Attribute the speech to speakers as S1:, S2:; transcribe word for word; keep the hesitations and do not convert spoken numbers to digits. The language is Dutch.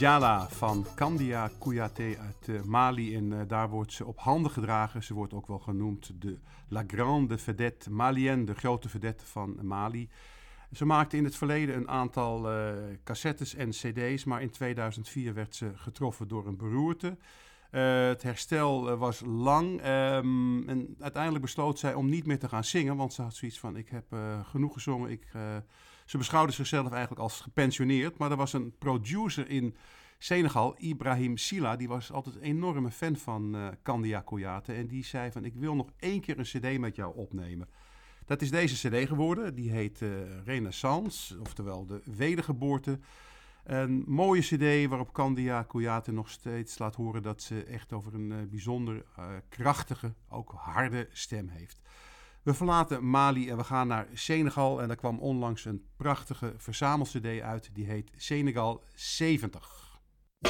S1: Diala van Candia Kouyaté uit uh, Mali en uh, daar wordt ze op handen gedragen. Ze wordt ook wel genoemd de La Grande Vedette Malienne, de grote vedette van Mali. Ze maakte in het verleden een aantal uh, cassettes en cd's, maar in tweeduizend vier werd ze getroffen door een beroerte. Uh, het herstel uh, was lang um, en uiteindelijk besloot zij om niet meer te gaan zingen, want ze had zoiets van, ik heb uh, genoeg gezongen. Ik, uh, ze beschouwde zichzelf eigenlijk als gepensioneerd, maar er was een producer in Senegal, Ibrahim Silla, die was altijd een enorme fan van uh, Candia Kouyaté en die zei van, ik wil nog één keer een cd met jou opnemen. Dat is deze cd geworden, die heet uh, Renaissance, oftewel de wedergeboorte. Een mooie cd waarop Candia Kouyaté nog steeds laat horen dat ze echt over een uh, bijzonder uh, krachtige, ook harde stem heeft. We verlaten Mali en we gaan naar Senegal en daar kwam onlangs een prachtige verzamel-cd uit, die heet Senegal zeventig.